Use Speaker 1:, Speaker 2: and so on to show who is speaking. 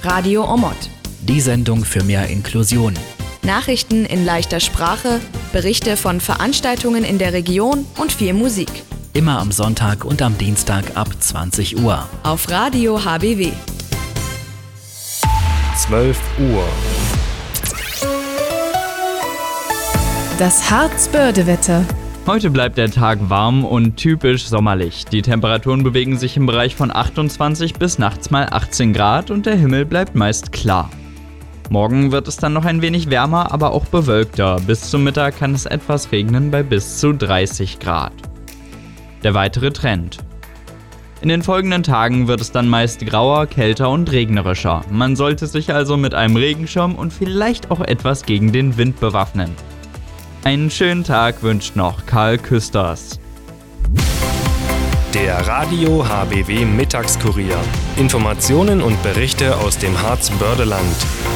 Speaker 1: Radio Omot.
Speaker 2: Die Sendung für mehr Inklusion.
Speaker 1: Nachrichten in leichter Sprache, Berichte von Veranstaltungen in der Region und viel Musik.
Speaker 2: Immer am Sonntag und am Dienstag ab 20 Uhr.
Speaker 1: Auf Radio HBW.
Speaker 3: 12 Uhr.
Speaker 4: Das Harzbörde-Wetter.
Speaker 5: Heute bleibt der Tag warm und typisch sommerlich. Die Temperaturen bewegen sich im Bereich von 28 bis nachts mal 18 Grad und der Himmel bleibt meist klar. Morgen wird es dann noch ein wenig wärmer, aber auch bewölkter. Bis zum Mittag kann es etwas regnen bei bis zu 30 Grad. Der weitere Trend. In den folgenden Tagen wird es dann meist grauer, kälter und regnerischer. Man sollte sich also mit einem Regenschirm und vielleicht auch etwas gegen den Wind bewaffnen. Einen schönen Tag wünscht noch Karl Küsters.
Speaker 3: Der Radio HBW Mittagskurier. Informationen und Berichte aus dem Harzbördeland.